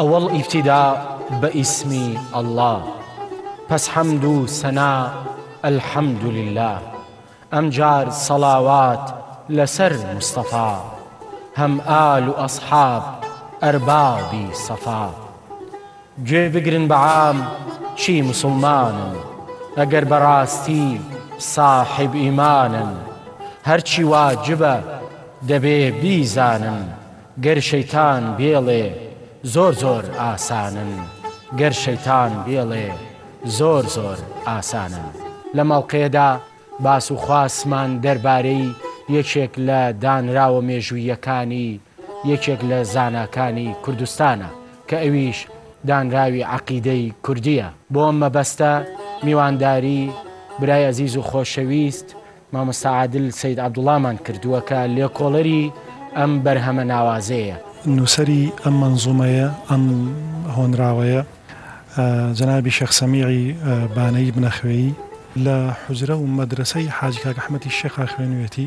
ئەوەڵ ئیبتیدا بە ئیسمی ئەڵڵا، پەس حەمد و سەنا ئەلحەمد لله. ئەمجار سەڵاوات لەسەر موستەفا، هەم ئال و ئەسحاب ئەربابی سەفا. گوێ بگرن بە عام چی موسڵمانن، ئەگەر بەڕاستی ساحب ئیمانن. هەرچی واجبە دەبێ بیزانن، گەر شەیتان بێڵێ زۆر زۆر ئاسانن. گەر شەیتان بێڵێ زۆر زۆر ئاسانن. لە مەڵقەیەدا باس و خواسمان دەربارەی یەکێک لە دانراوە مێژوویەکانی یەکێک لە زاناکانی کوردستانە کە ئەویش دانراوی عەقیدەی کوردیە. بۆ ئەم مەبەستە میوانداری برای عەزیز و خۆشەویست مامۆستا عادل سەید عەبدوڵڵامان کردووە کە لێکۆڵەری ئەم بەرهەمە ناوازەیە. نووسەری ئەم مەنزومەیە ئەم هۆنراوەیە جەنابی شێخ سەمیعی بانەی بنەخوێی لە حوجرە و مەدرسەی حاجی کاک ئەحمەدی شێخا خوێنوێتی.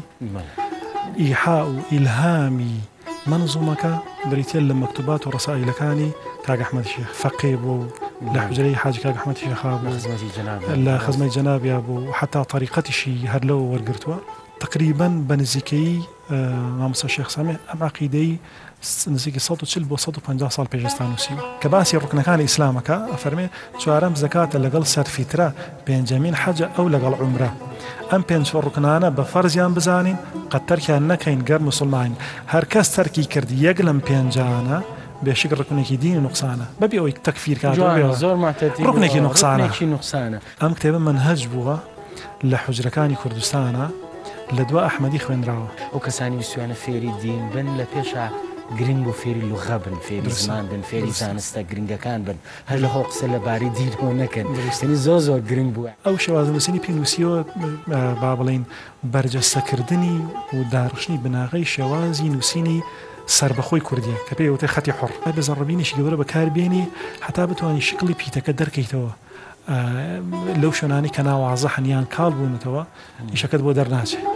ئیحاء و ئیلهامی منظومەکە بریتێ لە مەکتوبات و ڕەسائیلەکانی کاک ئەحمەد شێخ فەقێ بوو لە حوجرەی حاجی کاک ئەحمەد شێخا بوو لە خزمەی جەنابیا بوو حتا طریقەتیشی هەر لەوە وەرگرتووە. تقریبا بە نزیکەی مامۆستا شێخ سەمیع ئەم عەقیدەی نزیکی 140 بۆ 150 ساڵ پێشەستا نووسیوە کە باسی ڕوکنەکانی ئیسلامەکە ئەفەرمێ چوارەم زەکاتە لەگەڵ سەرفیترە، پێنجەمین حەجە ئەو لەگەڵ عومرە. ئەم پێنج ڕوکنانە بە فەرزیان بزانین قەت تەرکیان نەکەین گەر موسڵمانین. هەر کەس تەرکی کردی یەک لەم پێنجانە بێشک ڕکنێکی دینی نوقسانە بەبێ ئەوەی تەکفیر کاتەوە زۆر ڕکنێکی نوقسانە. ئەم کتێبە منهەج بووە لە حوجرەکانی کوردستانە لە دوا ئەحمەدی خوێنراوە. ئەو کەسانی ویسویانە فێری دین بن لە پێشە گرنگ و فێری لوغە بن، فێری زمان بن، فێری زانستە گرنگەکان بن، هەر لە هۆ قسە لەباری دینەوە نەکەن. دروستنی زۆر زۆر گرنگ بووە. ئەو شێوازە نووسینی پێنووسیەوە با بڵین بەرجەستەکردنی و داڕشتنی بناغەی شێوازی نووسینی سربەخۆی کوردیە کە پێی وتێ خەتی حوڕ. بەزەڕەبینێکی گەورە بەکاربێنی هەتا بتوانانی شکلی پیتەکە دەرکەیتەوە لەو شوێنانی کە ناوازە هەنیان کاڵ بوونەتەوە ئیشەکەت بۆ دەرناچێت.